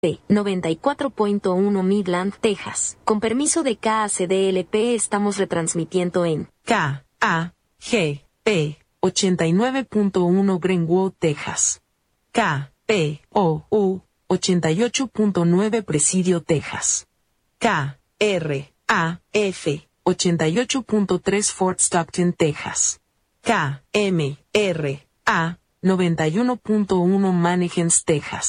94.1 Midland, Texas. Con permiso de KACDLP estamos retransmitiendo en KAGP 89.1 Greenwood, Texas. KPOU 88.9 Presidio, Texas. KRAF 88.3 Fort Stockton, Texas. KMRA 91.1 Mannequins, Texas.